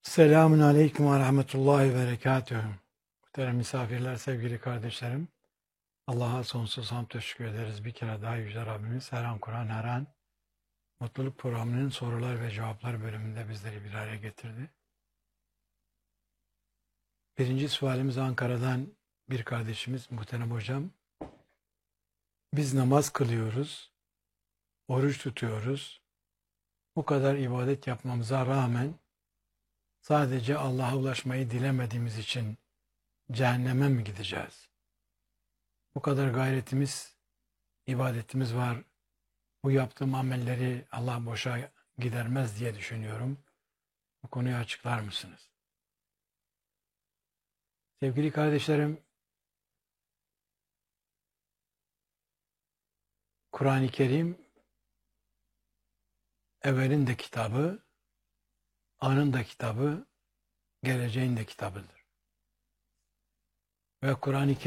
Selamun Aleyküm ve Rahmetullahi ve Berekatühü. Muhterem misafirler, sevgili kardeşlerim. Allah'a sonsuz hamd teşekkür ederiz. Bir kere daha Yüce Rabbimiz her an Kur'an, her an Mutluluk Programı'nın sorular ve cevaplar bölümünde bizleri bir araya getirdi. Birinci sualimiz Ankara'dan bir kardeşimiz, muhterem hocam. Biz namaz kılıyoruz, oruç tutuyoruz. Bu kadar ibadet yapmamıza rağmen sadece Allah'a ulaşmayı dilemediğimiz için cehenneme mi gideceğiz? Bu kadar gayretimiz, ibadetimiz var. Bu yaptığım amelleri Allah boşa gidermez diye düşünüyorum. Bu konuyu açıklar mısınız? Sevgili kardeşlerim, Kur'an-ı Kerim evvelin de kitabı, anın da kitabı, geleceğin de kitabıdır. Ve Kur'an-ı